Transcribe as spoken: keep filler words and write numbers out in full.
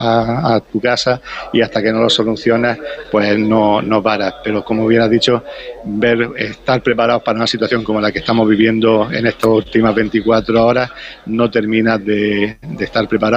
a, a tu casa y hasta que no lo solucionas, pues no, no paras. Pero como bien has dicho, ver, estar preparados para una situación como la que estamos viviendo en estas últimas veinticuatro horas, no terminas de, de estar preparados.